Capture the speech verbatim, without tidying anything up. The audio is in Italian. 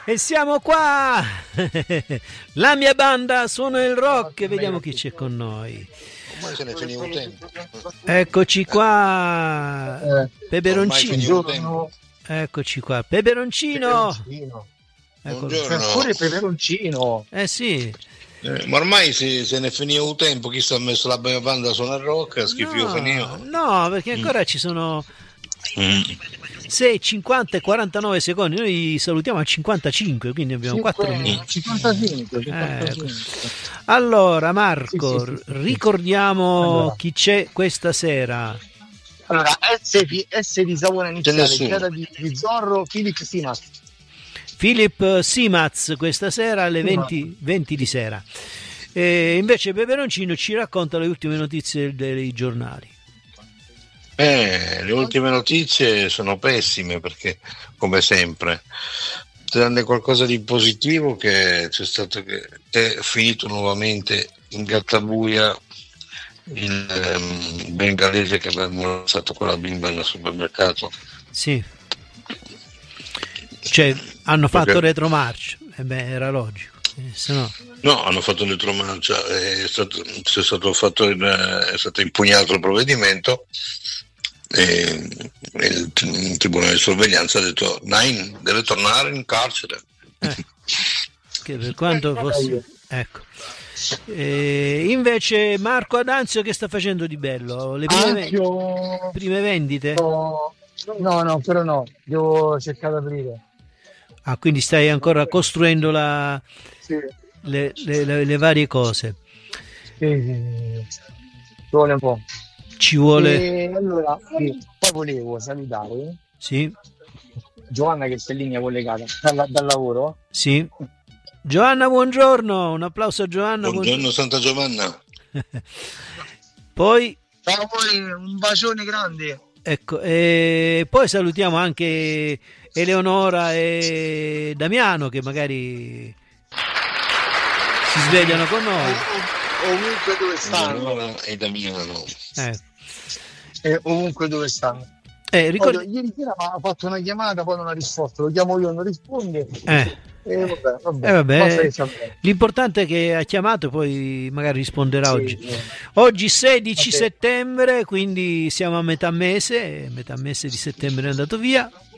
E siamo qua. La mia banda suona il rock. Vediamo chi c'è con noi. Ormai se ne finiva il tempo. Eccoci qua. Eh, Peperoncino. Eccoci qua. Peperoncino. Peperoncino. Eccolo. Buongiorno. Pure peperoncino. Eh sì. Eh, ma ormai se, se ne finiva il tempo, chi sta messo la mia banda suona il rock, schifio No, finiva. no, perché ancora mm. ci sono Mm. sei, cinquanta e quarantanove secondi. Noi salutiamo a cinquantacinque, quindi abbiamo quattro minuti. cinquantacinque, cinquantacinque. Ecco. Allora Marco, Sì, sì, sì, sì. ricordiamo Allora. chi c'è questa sera. Allora, S, S di Savona iniziale, nessuno. chiara di, di Zorro, Philip Simas. Philip Simaz questa sera alle Sì, venti, venti di sera. E invece Peperoncino ci racconta le ultime notizie dei giornali. Eh, le ultime notizie sono pessime perché, come sempre, tranne qualcosa di positivo che c'è stato, che è finito nuovamente in gattabuia il um, bengalese che aveva molestato con la bimba nel supermercato. Sì. Cioè, hanno fatto Perché? retromarcia. E eh beh, era logico. Eh, se no... No, hanno fatto l'elettromarcia, è stato, è stato fatto il, è stato impugnato il provvedimento e, e il, il tribunale di sorveglianza ha detto Nain deve tornare in carcere. Eh, che per quanto fosse... Ecco. E invece Marco Adanzio che sta facendo di bello? Le prime, Anch'io... prime vendite? No, no, no, però no, devo cercare di aprire. Ah, quindi stai ancora costruendo la, Sì. le, le, le, le varie cose. Sì, sì, sì. Ci vuole un po'. Ci vuole... E allora, sì, poi volevo salutare Sì, Giovanna che sta in linea collegata dal, dal lavoro. sì. Giovanna, buongiorno. Un applauso a Giovanna. Buongiorno Santa Giovanna. Poi... Ciao, poi un bacione grande. Ecco, e poi salutiamo anche Eleonora e Damiano che magari si svegliano con noi. Ovunque dove stanno. Eleonora e Damiano. Eh. Eh, ovunque dove stanno. Eh, ricordi... Poi, ieri sera mi ha fatto una chiamata, poi non ha risposto. Lo chiamo io, non risponde. Eh. E vabbè, vabbè. Eh, vabbè. Vabbè. L'importante è che ha chiamato, poi magari risponderà Sì, oggi. sì. Oggi sedici Vabbè. settembre, quindi siamo a metà mese, metà mese di settembre è andato via.